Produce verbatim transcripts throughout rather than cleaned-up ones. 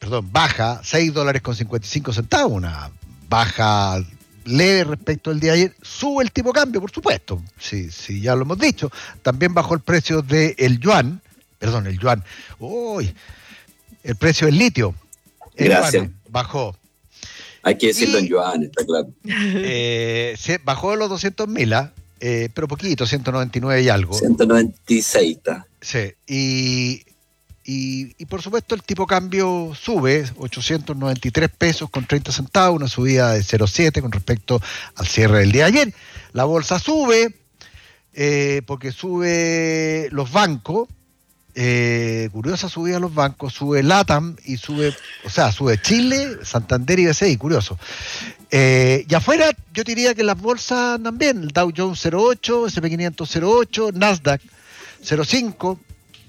perdón, baja seis dólares con cincuenta y cinco centavos, una baja leve respecto al día de ayer. Sube el tipo de cambio, por supuesto, sí, sí, ya lo hemos dicho. También bajó el precio del yuan, perdón, el yuan, uy, el precio del litio. El Gracias. Yuan bajó. Hay que decirlo y, en yuan, está claro. Eh, se bajó de los doscientos mil, ¿eh? eh, pero poquito, ciento noventa y nueve y algo. ciento noventa y seis está. Sí, y, y, y por supuesto el tipo de cambio sube, ochocientos noventa y tres pesos con treinta centavos, una subida de cero coma siete con respecto al cierre del día de ayer. La bolsa sube, eh, porque sube los bancos, eh, curiosa subida de los bancos, sube LATAM y sube, o sea, sube Chile, Santander y B C I, curioso. Eh, y afuera yo diría que las bolsas andan bien, el Dow Jones cero coma ocho, ese pe quinientos cero coma ocho, Nasdaq cero coma cinco,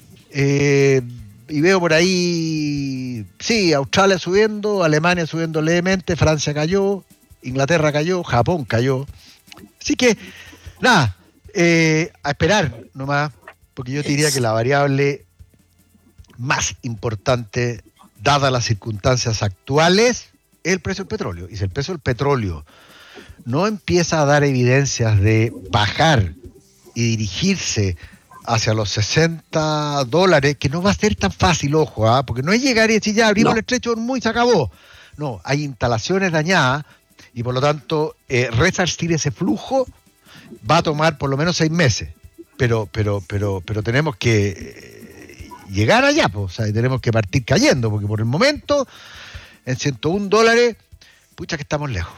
eh, y veo por ahí, sí, Australia subiendo, Alemania subiendo levemente, Francia cayó, Inglaterra cayó, Japón cayó. Así que, nada, eh, a esperar nomás, porque yo te diría que la variable más importante, dadas las circunstancias actuales, es el precio del petróleo. Y si el precio del petróleo no empieza a dar evidencias de bajar y dirigirse hacia los sesenta dólares, que no va a ser tan fácil, ojo, ¿eh? Porque no es llegar y decir ya abrimos no. el estrecho de Hormuz y se acabó. No, hay instalaciones dañadas y por lo tanto eh, resarcir ese flujo va a tomar por lo menos seis meses. Pero, pero, pero, pero tenemos que eh, llegar allá, pues, o sea, tenemos que partir cayendo, porque por el momento, en ciento uno dólares, pucha que estamos lejos.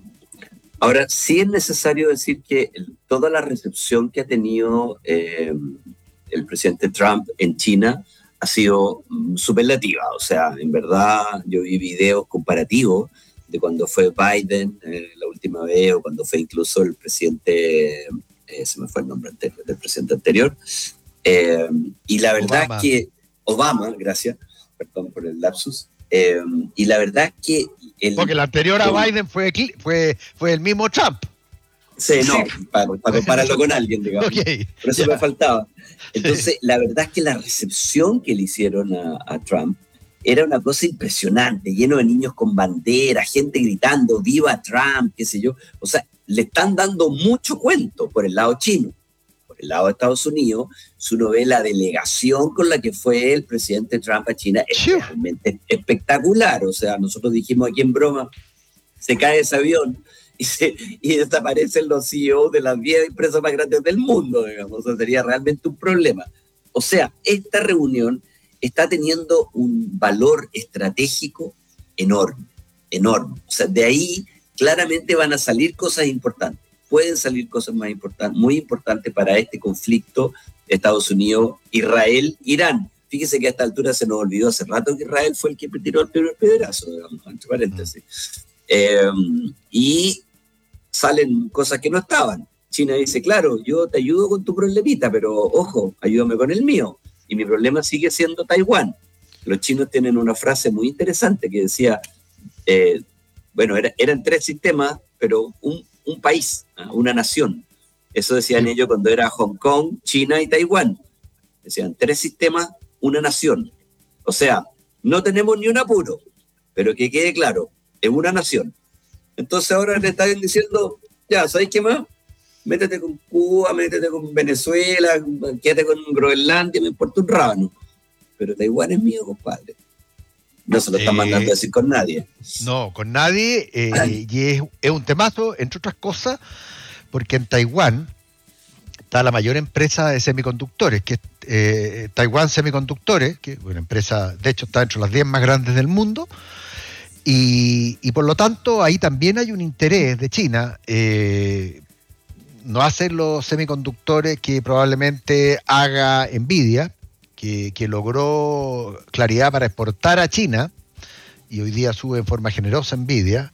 Ahora, sí es necesario decir que toda la recepción que ha tenido eh, el presidente Trump en China ha sido um, superlativa. O sea, en verdad, yo vi videos comparativos de cuando fue Biden eh, la última vez, o cuando fue incluso el presidente, eh, se me fue el nombre anterior, del presidente anterior. Eh, y la verdad Obama. es que, Obama, gracias, perdón por el lapsus, eh, y la verdad es que El, Porque el anterior a Biden fue, fue, fue el mismo Trump. Sí, no, sí. para, para compararlo con alguien, digamos. Okay, por eso yeah. me faltaba. Entonces, sí. la verdad es que la recepción que le hicieron a, a Trump era una cosa impresionante, lleno de niños con banderas, gente gritando, ¡viva Trump!, qué sé yo. O sea, le están dando mucho cuento por el lado chino. Por el lado de Estados Unidos, si uno ve la delegación con la que fue el presidente Trump a China, es sí. realmente espectacular. O sea, nosotros dijimos aquí en broma, se cae ese avión y, se, y desaparecen los C E O de las diez empresas más grandes del mundo, digamos. O sea, sería realmente un problema. O sea, esta reunión está teniendo un valor estratégico enorme, enorme. O sea, de ahí claramente van a salir cosas importantes. Pueden salir cosas más importantes, muy importantes para este conflicto Estados Unidos, Israel, Irán. Fíjese que a esta altura se nos olvidó hace rato que Israel fue el que tiró el primer pedazo, digamos, entre paréntesis. Eh, y salen cosas que no estaban. China dice, claro, yo te ayudo con tu problemita, pero ojo, ayúdame con el mío. Y mi problema sigue siendo Taiwán. Los chinos tienen una frase muy interesante que decía, eh, bueno, era, eran tres sistemas, pero un un país, una nación. Eso decían ellos cuando era Hong Kong, China y Taiwán. Decían, tres sistemas, una nación. O sea, no tenemos ni un apuro, pero que quede claro, es una nación. Entonces ahora le están diciendo, ya, ¿sabes qué más? Métete con Cuba, métete con Venezuela, quédate con Groenlandia, me importa un rábano. Pero Taiwán es mío, compadre. No se lo están mandando eh, a decir con nadie. No, con nadie. Eh, y es, es un temazo, entre otras cosas, porque en Taiwán está la mayor empresa de semiconductores, que es eh, Taiwán Semiconductores, que es una empresa, de hecho, está entre las diez más grandes del mundo. Y, y por lo tanto, ahí también hay un interés de China. Eh, no hacer los semiconductores que probablemente haga Nvidia, Que, que logró claridad para exportar a China y hoy día sube en forma generosa Nvidia.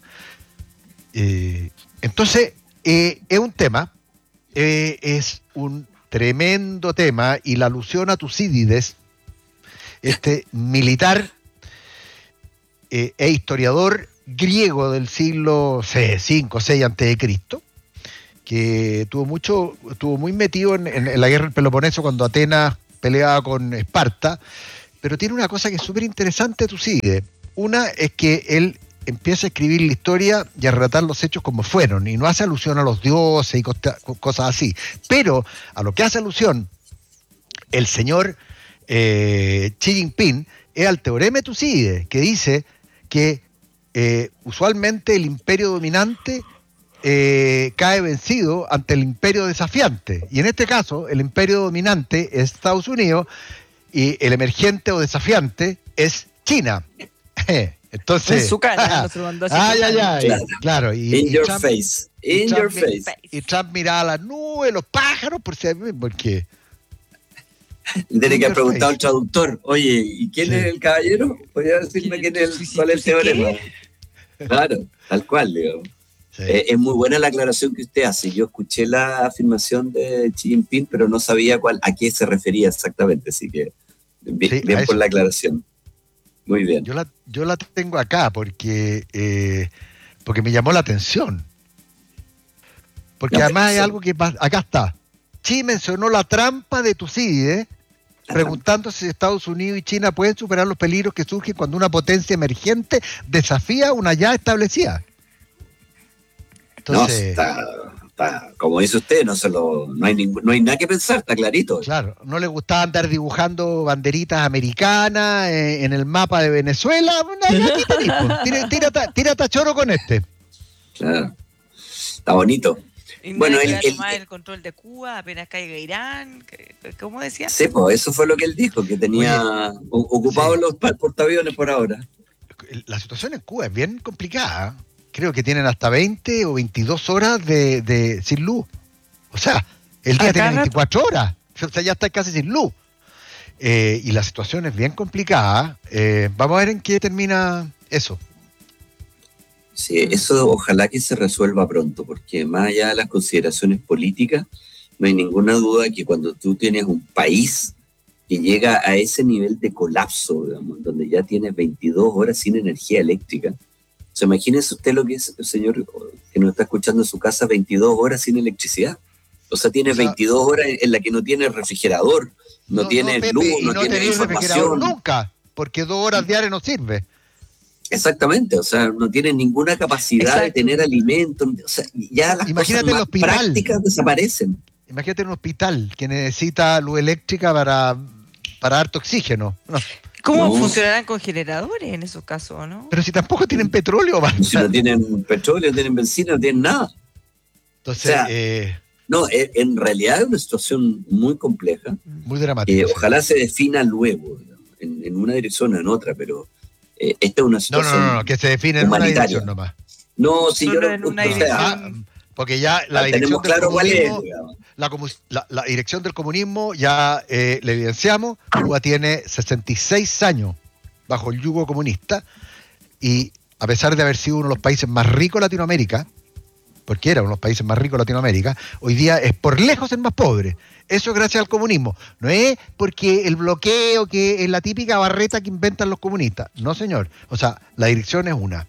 Eh, entonces, eh, es un tema, eh, es un tremendo tema, y la alusión a Tucídides, este militar eh, e historiador griego del siglo cinco o seis antes de Cristo, que tuvo mucho, estuvo muy metido en, en, en la guerra del Peloponeso cuando Atenas peleaba con Esparta, pero tiene una cosa que es súper interesante Tucídides. Una es que él empieza a escribir la historia y a relatar los hechos como fueron, y no hace alusión a los dioses y costa, cosas así. Pero a lo que hace alusión el señor eh, Xi Jinping es al teorema de Tucídides, que dice que eh, usualmente el imperio dominante eh, cae vencido ante el imperio desafiante. Y en este caso, el imperio dominante es Estados Unidos y el emergente o desafiante es China. Entonces, en su cara, no mandó así. Ay, ay, ay, claro. claro y, In y your Trump, face. In Trump, your face. Y Trump miraba a las nubes, los pájaros, por si porque tiene que preguntar al traductor, oye, ¿y quién sí. es el caballero? ¿Podría decirme quién es el, cuál es el teorema? Claro, tal cual, digo. Sí. Eh, es muy buena la aclaración que usted hace. Yo escuché la afirmación de Xi Jinping, pero no sabía cuál, a qué se refería exactamente, así que bien, sí, bien por la aclaración. Muy bien. Yo la, yo la tengo acá porque, eh, porque me llamó la atención. Porque la además atención. Hay algo que acá está. Xi mencionó la trampa de Tucídides, preguntándose si Estados Unidos y China pueden superar los peligros que surgen cuando una potencia emergente desafía una ya establecida. Entonces, no, está, está, como dice usted, no, se lo, no, hay ningún, no hay nada que pensar, está clarito. Claro, no le gustaba andar dibujando banderitas americanas en, en el mapa de Venezuela. Aquí tenés, tírate, tírate a choro con este. Claro, está bonito. Y bueno, el, el, el control de Cuba apenas caiga Irán, ¿cómo decía? Sí, pues eso fue lo que él dijo, que tenía Oye, ocupados sí. los portaaviones por ahora. La situación en Cuba es bien complicada. Creo que tienen hasta veinte o veintidós horas de, de sin luz. O sea, el día tiene veinticuatro horas. O sea, ya está casi sin luz. Eh, y la situación es bien complicada. Eh, vamos a ver en qué termina eso. Sí, eso ojalá que se resuelva pronto, porque más allá de las consideraciones políticas, no hay ninguna duda que cuando tú tienes un país que llega a ese nivel de colapso, digamos, donde ya tienes veintidós horas sin energía eléctrica, o sea, imagínese usted lo que es, señor que nos está escuchando en su casa, veintidós horas sin electricidad. O sea, tiene o sea, veintidós horas en la que no tiene refrigerador, no, no tiene no, Pepe, luz, no, no tiene información. Nunca, porque dos horas diarias no sirve. Exactamente, o sea, no tiene ninguna capacidad Exacto. de tener alimentos, o sea, ya las Imagínate cosas más hospital. prácticas desaparecen. Imagínate un hospital que necesita luz eléctrica para, para harto oxígeno. No. ¿Cómo no. funcionarán con generadores en esos casos, no? Pero si tampoco tienen petróleo, man. Si no tienen petróleo, no tienen benzina, no tienen nada. Entonces, o sea, eh... no, en realidad es una situación muy compleja. Muy dramática. Eh, ojalá se defina luego, en, en una dirección o en otra, pero eh, esta es una situación. No, no, no, no que se define en una dirección nomás. No, si Solo yo en no. una O sea, ah, porque ya la dirección del claro comunismo, es, la, la, la dirección del comunismo ya eh, le evidenciamos. Cuba tiene sesenta y seis años bajo el yugo comunista y a pesar de haber sido uno de los países más ricos de Latinoamérica, porque era uno de los países más ricos de Latinoamérica, hoy día es por lejos el más pobre. Eso es gracias al comunismo. No es porque el bloqueo, que es la típica barreta que inventan los comunistas. No, señor. O sea, la dirección es una.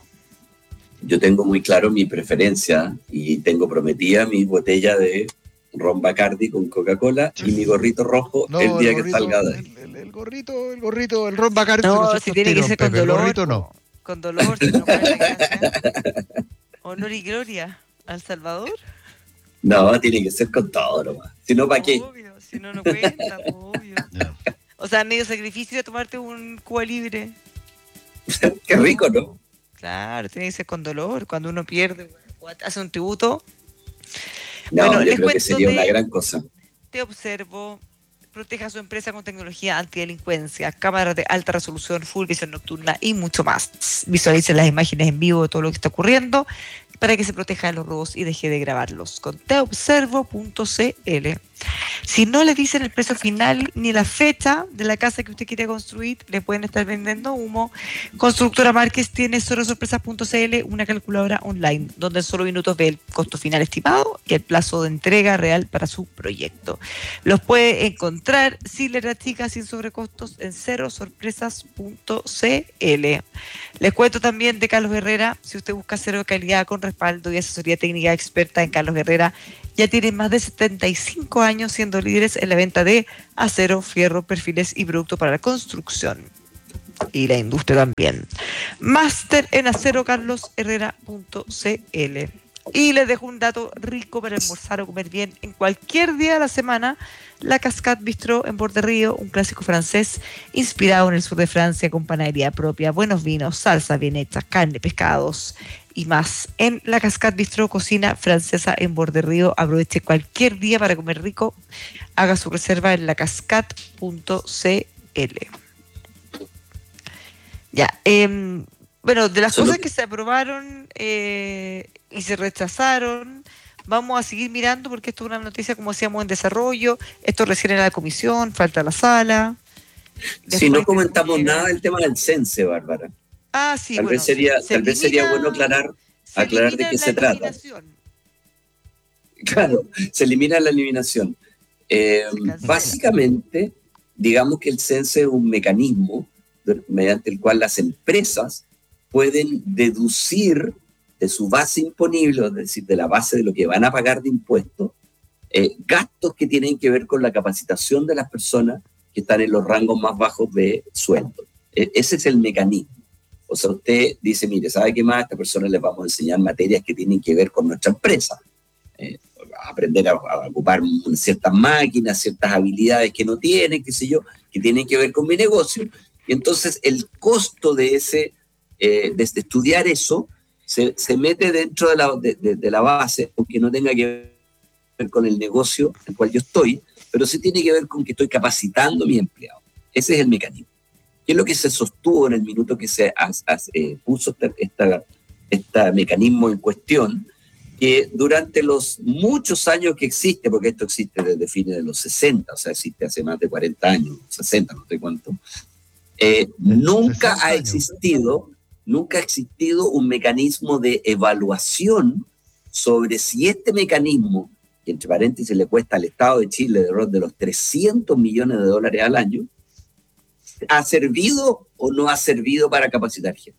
Yo tengo muy claro mi preferencia y tengo prometida mi botella de ron Bacardi con Coca-Cola sí. y mi gorrito rojo no, el día el gorrito, que salga de ahí. El, el, el gorrito, el gorrito, el ron Bacardi. No, si tiene que ser con dolor. El gorrito no. Con dolor, si no puede honor y gloria al Salvador. No, tiene que ser con todo nomás. Si no, ¿para qué? Obvio, si no, no cuenta, obvio. No. O sea, medio sacrificio de tomarte un Cuba Libre. Qué rico, ¿no? Claro, tiene que ser con dolor. Cuando uno pierde, hace un tributo. No, bueno, yo les creo que sería de, una gran cosa. Te observo. Proteja su empresa con tecnología antidelincuencia, cámaras de alta resolución, full visión nocturna y mucho más. Visualice las imágenes en vivo de todo lo que está ocurriendo para que se proteja de los robos y deje de grabarlos con te observo punto c l. Si no le dicen el precio final ni la fecha de la casa que usted quiere construir, le pueden estar vendiendo humo. Constructora Márquez tiene solo sorpresas punto c l, una calculadora online, donde en solo minutos ve el costo final estimado y el plazo de entrega real para su proyecto. Los puede encontrar sin letra chica, sin sobrecostos, en cero sorpresas punto c l. Les cuento también de Carlos Herrera. Si usted busca acero de calidad con respaldo y asesoría técnica experta en Carlos Herrera, ya tienen más de setenta y cinco años siendo líderes en la venta de acero, fierro, perfiles y productos para la construcción. y la industria también. Máster en acero carlos herrera punto c l. Y les dejo un dato rico para almorzar o comer bien en cualquier día de la semana. La Cascade Bistrot en Borde-Río, un clásico francés inspirado en el sur de Francia con panadería propia, buenos vinos, salsas bien hechas, carne, pescados y más. En la Cascade Bistrot, cocina francesa en Borde-Río. Aproveche cualquier día para comer rico. Haga su reserva en la cascade punto c l. Ya, eh, bueno, de las Solo... cosas que se aprobaron eh, y se rechazaron, vamos a seguir mirando porque esto es una noticia, como decíamos, en desarrollo. Esto recién en la comisión, falta la sala. Después si no comentamos que... nada del tema del CENSE, Bárbara. Ah, sí, tal bueno. Vez sería, tal elimina, vez sería bueno aclarar, aclarar de qué se trata. Claro, se elimina la eliminación. Eh, básicamente, digamos que el CENSE es un mecanismo mediante el cual las empresas pueden deducir de su base imponible, es decir, de la base de lo que van a pagar de impuestos, eh, gastos que tienen que ver con la capacitación de las personas que están en los rangos más bajos de sueldo. Eh, ese es el mecanismo. O sea, usted dice, mire, ¿sabe qué más? A esta persona les vamos a enseñar materias que tienen que ver con nuestra empresa. Eh, aprender a, a ocupar ciertas máquinas, ciertas habilidades que no tienen, qué sé yo, que tienen que ver con mi negocio. Y entonces el costo de, ese, eh, de estudiar eso se, se mete dentro de la, de, de, de la base, aunque no tenga que ver con el negocio en el cual yo estoy, pero sí tiene que ver con que estoy capacitando a mi empleado. Ese es el mecanismo. ¿Qué es lo que se sostuvo en el minuto que se as, as, eh, puso este esta mecanismo en cuestión? Que durante los muchos años que existe, porque esto existe desde fines de los sesenta, o sea, existe hace más de cuarenta años, sesenta, no sé cuánto, eh, nunca ha existido, nunca ha existido un mecanismo de evaluación sobre si este mecanismo, que entre paréntesis le cuesta al Estado de Chile de, de los trescientos millones de dólares al año, ha servido o no ha servido para capacitar gente.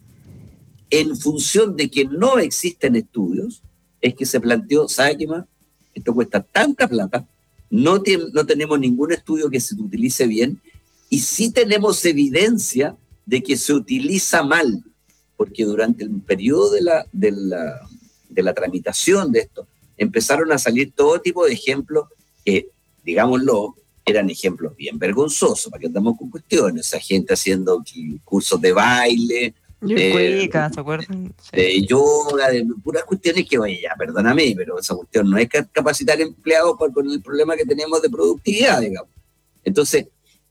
En función de que no existen estudios, es que se planteó, ¿sabe qué más? Esto cuesta tanta plata, no, te, no tenemos ningún estudio que se utilice bien, y sí tenemos evidencia de que se utiliza mal, porque durante el periodo de la, de la, de la tramitación de esto, empezaron a salir todo tipo de ejemplos que, digámoslo, eran ejemplos bien vergonzosos, para que andamos con cuestiones, o sea, gente haciendo cursos de baile, de, cueca, ¿se acuerdan? Sí. de yoga, de puras cuestiones que, oye, ya, perdóname, pero esa cuestión no es capacitar empleados por, con el problema que tenemos de productividad, digamos. Entonces,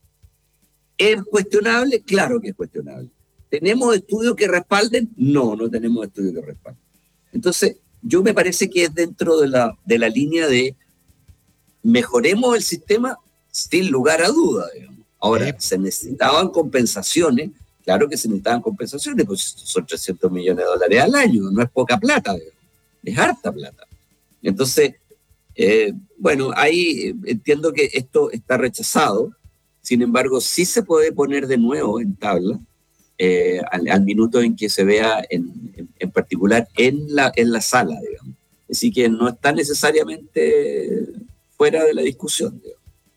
¿es cuestionable? Claro que es cuestionable. ¿Tenemos estudios que respalden? No, no tenemos estudios que respalden. Entonces, yo me parece que es dentro de la, de la línea de mejoremos el sistema sin lugar a duda, digamos. Ahora, sí. Se necesitaban compensaciones. Claro que se necesitaban compensaciones, pues son trescientos millones de dólares al año, no es poca plata, es harta plata. Entonces, eh, bueno, ahí entiendo que esto está rechazado, sin embargo, sí se puede poner de nuevo en tabla, eh, al, al minuto en que se vea en, en, en particular en la, en la sala, digamos. Así que no está necesariamente fuera de la discusión, digamos.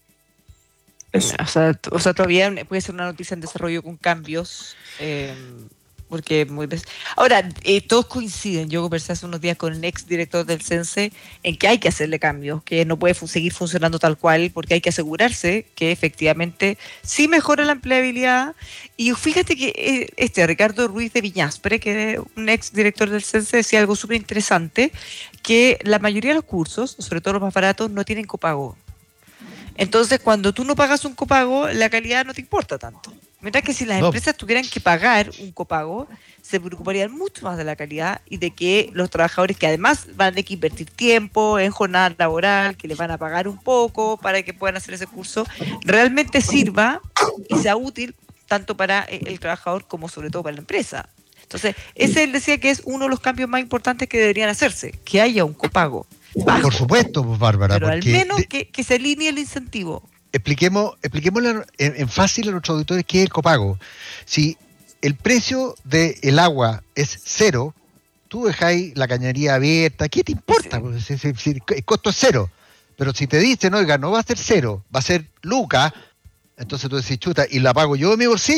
O sea, o sea, todavía puede ser una noticia en desarrollo con cambios, eh, porque muy veces... Ahora, eh, todos coinciden. Yo conversé hace unos días con el ex director del CENSE en que hay que hacerle cambios, que no puede fu- seguir funcionando tal cual, porque hay que asegurarse que efectivamente sí mejora la empleabilidad. Y fíjate que eh, este Ricardo Ruiz de Viñaspre, que es un ex director del CENSE, decía algo súper interesante, que la mayoría de los cursos, sobre todo los más baratos, no tienen copago. Entonces, cuando tú no pagas un copago, la calidad no te importa tanto. Mientras que si las no. empresas tuvieran que pagar un copago, se preocuparían mucho más de la calidad y de que los trabajadores, que además van a tener que invertir tiempo en jornada laboral, que les van a pagar un poco para que puedan hacer ese curso, realmente sirva y sea útil tanto para el trabajador como sobre todo para la empresa. Entonces, ese él decía que es uno de los cambios más importantes que deberían hacerse, que haya un copago. Bajo. Por supuesto, pues, Bárbara. Pero porque al menos de, que, que se alinee el incentivo. Expliquemos, expliquémosle en, en fácil a nuestros auditores qué es el copago. Si el precio del agua es cero, tú dejáis la cañería abierta, ¿qué te importa? Sí. Pues, si, si, si, el costo es cero. Pero si te dicen, oiga, no va a ser cero, va a ser lucas, entonces tú decís, chuta, y la pago yo de mi bolsillo,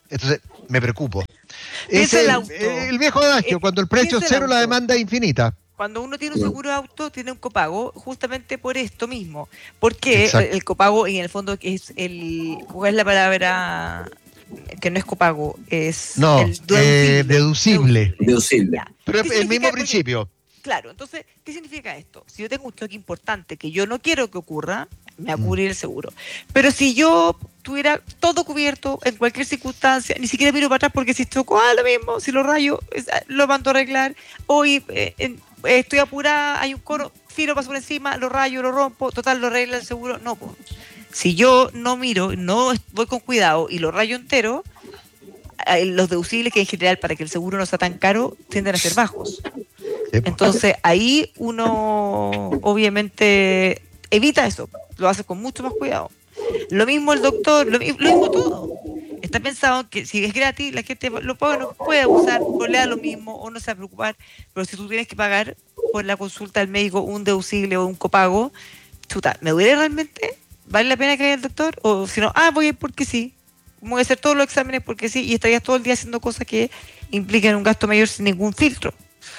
Entonces, me preocupo. Es, es el, el, auto. el viejo adagio, cuando el precio es cero, auto? la demanda es infinita. Cuando uno tiene un seguro de auto, tiene un copago justamente por esto mismo. Porque Exacto. el copago, en el fondo, es el. ¿Cuál es la palabra? Que no es copago, es. No, el deducible. Eh, deducible. Deducible. Pero es el mismo principio. Porque, claro, entonces, ¿qué significa esto? Si yo tengo un choque importante que yo no quiero que ocurra, me va a cubrir el seguro. Pero si yo tuviera todo cubierto en cualquier circunstancia, ni siquiera miro para atrás porque si chocó, ah, lo mismo, si lo rayo, lo mando a arreglar. Hoy eh, en, estoy apurada, hay un cono, filo paso por encima, lo rayo, lo rompo, total, lo arregla el seguro. No, pues. Si yo no miro, no voy con cuidado y lo rayo entero, los deducibles, que en general para que el seguro no sea tan caro, tienden a ser bajos. Entonces ahí uno obviamente evita eso, lo hace con mucho más cuidado. Lo mismo el doctor, lo, lo mismo todo. Está pensado que si es gratis, la gente lo paga, no puede usar, o le da lo mismo, o no se va a preocupar. Pero si tú tienes que pagar por la consulta del médico un deducible o un copago, chuta, ¿me duele realmente? ¿Vale la pena que vaya al doctor? O si no, ah, voy a ir porque sí. Voy a hacer todos los exámenes porque sí, y estarías todo el día haciendo cosas que implican un gasto mayor sin ningún filtro.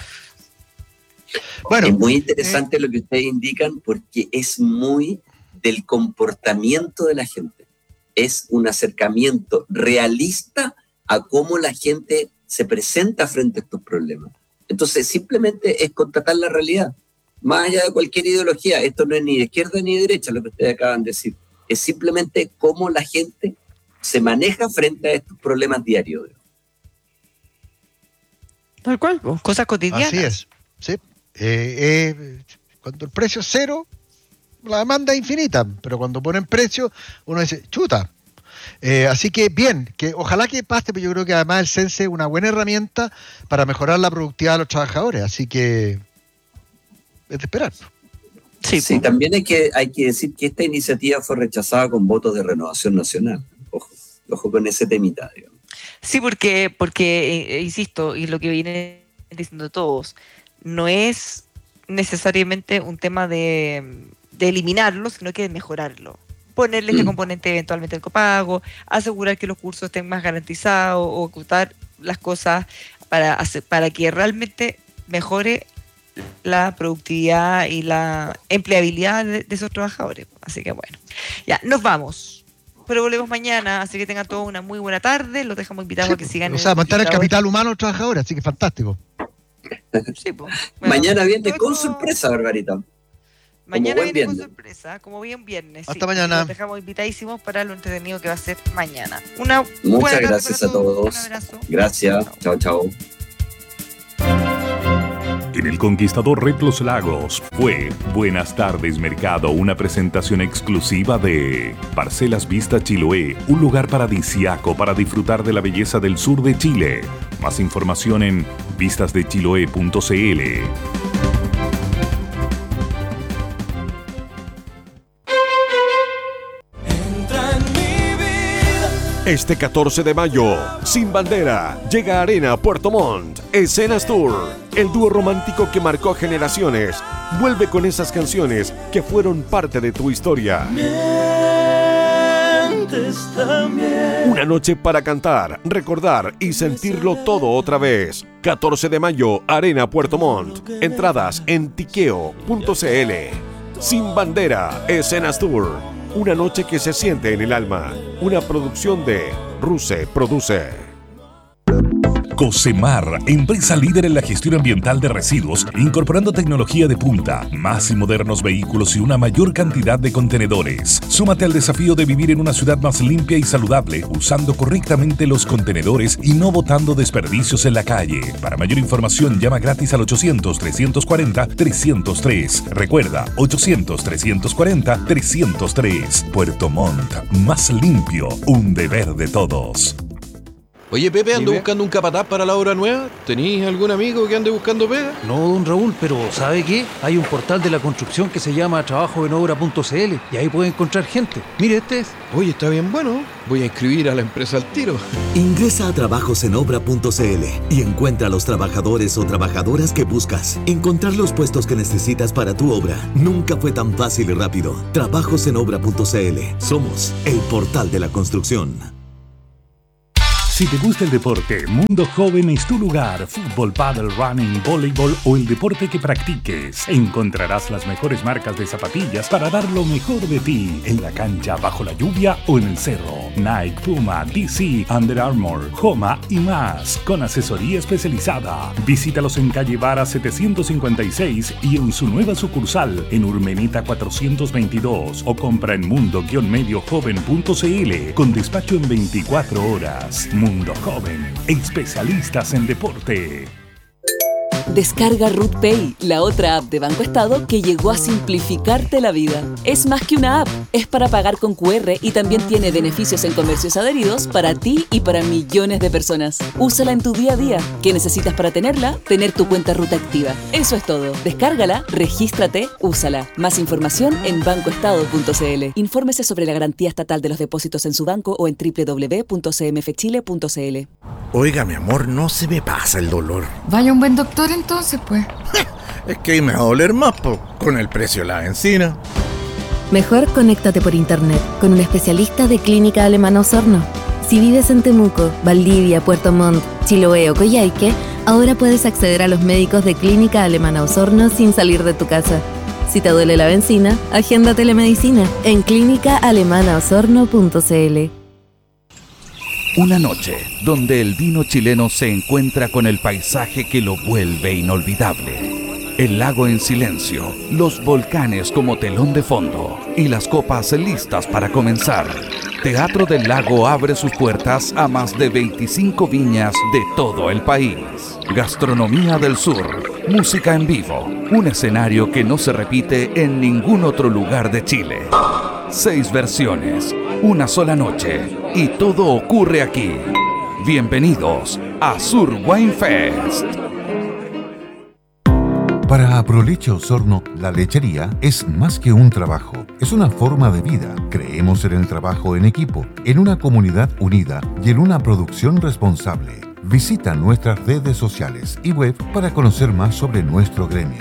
Bueno, es muy interesante eh, lo que ustedes indican porque es muy del comportamiento de la gente. Es un acercamiento realista a cómo la gente se presenta frente a estos problemas. Entonces, simplemente es constatar la realidad. Más allá de cualquier ideología, esto no es ni de izquierda ni de derecha lo que ustedes acaban de decir. Es simplemente cómo la gente se maneja frente a estos problemas diarios. Tal cual, cosas cotidianas. Así es, sí. Eh, eh, cuando el precio es cero, la demanda es infinita, pero cuando ponen precio, uno dice, chuta. Eh, así que bien, que ojalá que pase, pero yo creo que además el Sense es una buena herramienta para mejorar la productividad de los trabajadores, así que es de esperar. Sí, sí, también hay que, hay que decir que esta iniciativa fue rechazada con votos de Renovación Nacional. Ojo, ojo con ese temita, digamos. Sí, porque, porque eh, insisto, y lo que vienen diciendo todos, no es necesariamente un tema de, de eliminarlo, sino que de mejorarlo. Ponerle este componente eventualmente al copago, asegurar que los cursos estén más garantizados o ocultar las cosas para, hacer, para que realmente mejore la productividad y la empleabilidad de, de esos trabajadores. Así que bueno, ya, nos vamos. Pero volvemos mañana, así que tengan todos una muy buena tarde. Los dejamos invitados sí, a que sigan. O sea, mantener el capital humano a los trabajadores, así que fantástico. Sí, pues. Bueno, mañana viene con sorpresa, Barbarita. Mañana viene con sorpresa, como bien viernes. Hasta sí, mañana. Los dejamos invitadísimos para lo entretenido que va a ser mañana. Una Muchas gracias a todos. Un abrazo. Gracias. Chao, chao. En El Conquistador Red Los Lagos fue Buenas tardes Mercado, una presentación exclusiva de Parcelas Vista Chiloé, un lugar paradisiaco para disfrutar de la belleza del sur de Chile. Más información en vistas de chiloé punto c l. Este catorce de mayo, Sin Bandera, llega a Arena Puerto Montt, Escenas Tour. El dúo romántico que marcó generaciones vuelve con esas canciones que fueron parte de tu historia. Una noche para cantar, recordar y sentirlo todo otra vez. catorce de mayo, Arena Puerto Montt. Entradas en tiqueo punto c l. Sin Bandera, Escenas Tour. Una noche que se siente en el alma. Una producción de Ruse Produce. Cosemar, empresa líder en la gestión ambiental de residuos, incorporando tecnología de punta, más y modernos vehículos y una mayor cantidad de contenedores. Súmate al desafío de vivir en una ciudad más limpia y saludable, usando correctamente los contenedores y no botando desperdicios en la calle. Para mayor información, llama gratis al ochocientos, trescientos cuarenta, trescientos tres. Recuerda, ochocientos, trescientos cuarenta, trescientos tres. Puerto Montt, más limpio, un deber de todos. Oye, Pepe, ando buscando un capataz para la obra nueva. ¿Tenís algún amigo que ande buscando pega? No, don Raúl, pero ¿sabe qué? Hay un portal de la construcción que se llama trabajo en obra punto c l y ahí puede encontrar gente. Mire, este es. Oye, está bien bueno. Voy a inscribir a la empresa al tiro. Ingresa a trabajos en obra punto c l y encuentra a los trabajadores o trabajadoras que buscas. Encontrar los puestos que necesitas para tu obra nunca fue tan fácil y rápido. trabajos en obra punto c l. Somos el portal de la construcción. Si te gusta el deporte, Mundo Joven es tu lugar. Fútbol, pádel, running, voleibol o el deporte que practiques. Encontrarás las mejores marcas de zapatillas para dar lo mejor de ti. En la cancha, bajo la lluvia o en el cerro. Nike, Puma, D C, Under Armour, Homa y más. Con asesoría especializada. Visítalos en calle Vara setecientos cincuenta y seis y en su nueva sucursal en Urmenita cuatrocientos veintidós. O compra en mundo medio joven punto c l con despacho en veinticuatro horas. Mundo Joven, especialistas en deporte. Descarga RootPay, la otra app de Banco Estado que llegó a simplificarte la vida. Es más que una app, es para pagar con cu erre y también tiene beneficios en comercios adheridos para ti y para millones de personas. Úsala en tu día a día. ¿Qué necesitas para tenerla? Tener tu cuenta Ruta activa. Eso es todo. Descárgala, regístrate, úsala. Más información en banco estado punto c l. Infórmese sobre la garantía estatal de los depósitos en su banco o en doble u doble u doble u punto c m f chile punto c l. Oiga, mi amor, no se me pasa el dolor. Vaya un buen doctor entonces, pues. Es que ahí me va a doler más, po, con el precio de la benzina. Mejor conéctate por internet con un especialista de Clínica Alemana Osorno. Si vives en Temuco, Valdivia, Puerto Montt, Chiloé o Coyhaique, ahora puedes acceder a los médicos de Clínica Alemana Osorno sin salir de tu casa. Si te duele la benzina, agenda telemedicina en clínica alemana osorno punto c l. Una noche donde el vino chileno se encuentra con el paisaje que lo vuelve inolvidable. El lago en silencio, los volcanes como telón de fondo y las copas listas para comenzar. Teatro del Lago abre sus puertas a más de veinticinco viñas de todo el país. Gastronomía del Sur, música en vivo, un escenario que no se repite en ningún otro lugar de Chile. Seis versiones, una sola noche y todo ocurre aquí. Bienvenidos a Sur Wine Fest. Para Aproleche Osorno, la lechería es más que un trabajo, es una forma de vida. Creemos en el trabajo en equipo, en una comunidad unida y en una producción responsable. Visita nuestras redes sociales y web para conocer más sobre nuestro gremio.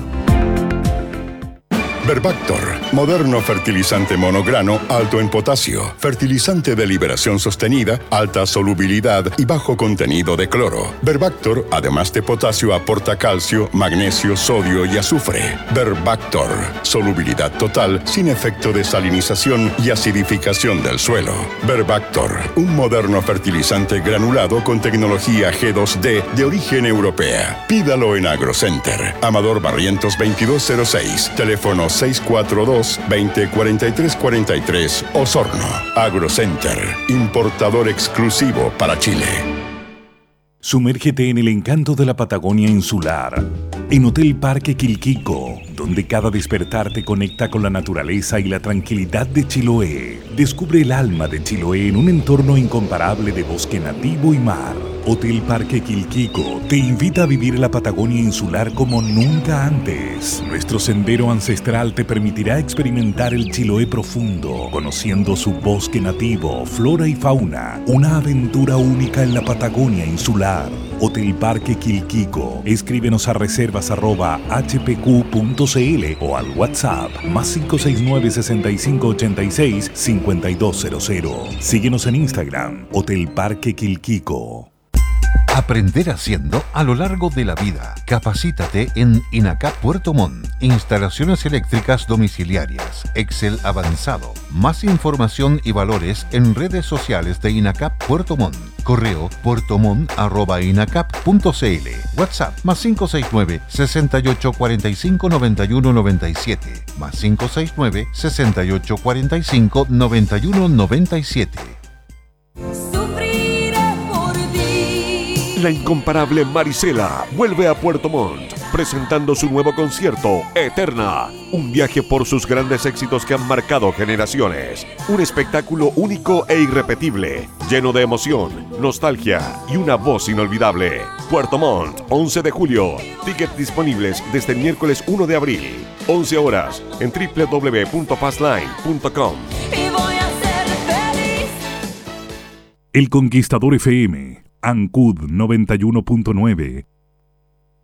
Verbactor, moderno fertilizante monograno alto en potasio, fertilizante de liberación sostenida, alta solubilidad y bajo contenido de cloro. Verbactor, además de potasio, aporta calcio, magnesio, sodio y azufre. Verbactor, solubilidad total, sin efecto de salinización y acidificación del suelo. Verbactor, un moderno fertilizante granulado con tecnología G dos D de origen europea. Pídalo en AgroCenter. Amador Barrientos veintidós cero seis, teléfono seis cuatro dos, veinte, cuarenta y tres cuarenta y tres, Osorno. AgroCenter, importador exclusivo para Chile. Sumérgete en el encanto de la Patagonia insular, en Hotel Parque Quilquico, donde cada despertar te conecta con la naturaleza y la tranquilidad de Chiloé. Descubre el alma de Chiloé en un entorno incomparable de bosque nativo y mar. Hotel Parque Quilquico te invita a vivir la Patagonia insular como nunca antes. Nuestro sendero ancestral te permitirá experimentar el Chiloé profundo, conociendo su bosque nativo, flora y fauna. Una aventura única en la Patagonia insular. Hotel Parque Quilquico. Escríbenos a reservas arroba h p q punto c l o al WhatsApp más cinco seis nueve, sesenta y cinco ochenta y seis, cincuenta y dos cero cero. Síguenos en Instagram, Hotel Parque Quilquico. Aprender haciendo a lo largo de la vida. Capacítate en INACAP Puerto Montt. Instalaciones eléctricas domiciliarias. Excel avanzado. Más información y valores en redes sociales de INACAP Puerto Montt. Correo puertomont arroba inacap punto c l. WhatsApp más cinco seis nueve, sesenta y ocho cuarenta y cinco, noventa y uno noventa y siete. Más cinco seis nueve, sesenta y ocho cuarenta y cinco, noventa y uno noventa y siete. La incomparable Marisela vuelve a Puerto Montt, presentando su nuevo concierto, Eterna. Un viaje por sus grandes éxitos que han marcado generaciones. Un espectáculo único e irrepetible, lleno de emoción, nostalgia y una voz inolvidable. Puerto Montt, once de julio. Tickets disponibles desde el miércoles uno de abril. once horas en doble u doble u doble u punto fastline punto com. El Conquistador F M, Ancud noventa y uno punto nueve,